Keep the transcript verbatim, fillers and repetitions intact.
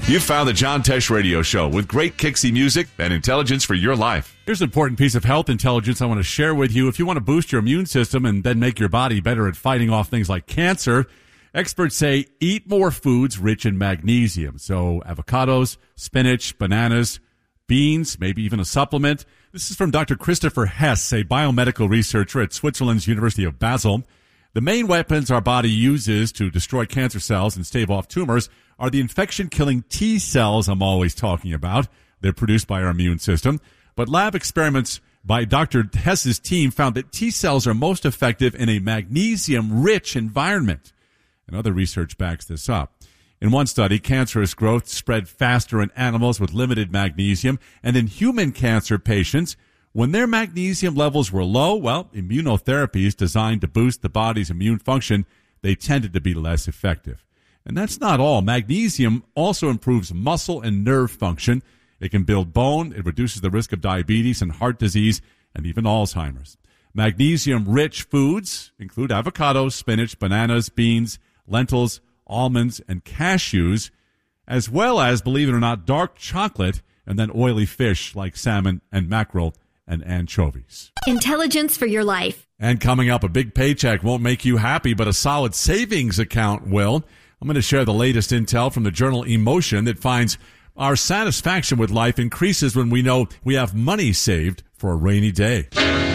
You found the John Tesh Radio Show with great kicksy music and intelligence for your life. Here's an important piece of health intelligence I want to share with you. If you want to boost your immune system and then make your body better at fighting off things like cancer, experts say eat more foods rich in magnesium. So avocados, spinach, bananas, beans, maybe even a supplement. This is from Doctor Christopher Hess, a biomedical researcher at Switzerland's University of Basel. The main weapons our body uses to destroy cancer cells and stave off tumors are the infection-killing T cells I'm always talking about. They're produced by our immune system. But lab experiments by Doctor Hess's team found that T cells are most effective in a magnesium-rich environment. And other research backs this up. In one study, cancerous growth spread faster in animals with limited magnesium, and in human cancer patients, when their magnesium levels were low, well, immunotherapies designed to boost the body's immune function, they tended to be less effective. And that's not all. Magnesium also improves muscle and nerve function. It can build bone. It reduces the risk of diabetes and heart disease and even Alzheimer's. Magnesium-rich foods include avocados, spinach, bananas, beans, lentils, almonds, and cashews, as well as, believe it or not, dark chocolate and then oily fish like salmon and mackerel and anchovies. Intelligence for your life. And coming up, a big paycheck won't make you happy, but a solid savings account will. I'm going to share the latest intel from the journal Emotion that finds our satisfaction with life increases when we know we have money saved for a rainy day.